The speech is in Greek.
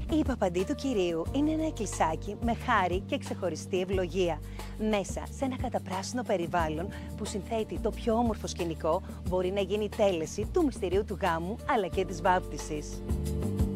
Η Παπαντή του Κυρίου είναι ένα εκκλησάκι με χάρη και ξεχωριστή ευλογία. Μέσα σε ένα καταπράσινο περιβάλλον που συνθέτει το πιο όμορφο σκηνικό, μπορεί να γίνει η τέλεση του μυστηρίου του γάμου αλλά και της βάπτισης.